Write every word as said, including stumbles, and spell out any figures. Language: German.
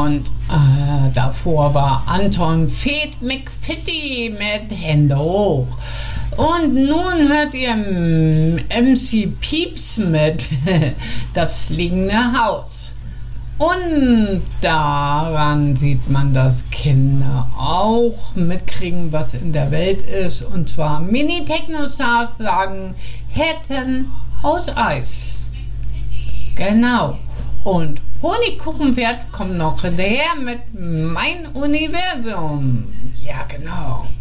Und äh, davor war Anton Fed McFitty mit Hände hoch. Und nun hört ihr M C Pieps mit Das fliegende Haus. Und daran sieht man, dass Kinder auch mitkriegen, was in der Welt ist. Und zwar Mini-Techno-Stars sagen, hätten aus Eis. Genau. Und Honigkuchenpferd kommt noch hinterher mit Mein Universum. Ja, genau.